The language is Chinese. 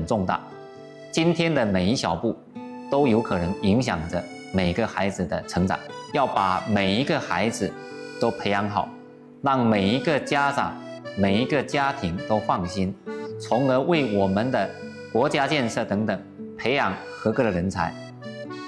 很重大。今天的每一小步都有可能影响着每个孩子的成长。要把每一个孩子都培养好，让每一个家长、每一个家庭都放心，从而为我们的国家建设等等培养合格的人才。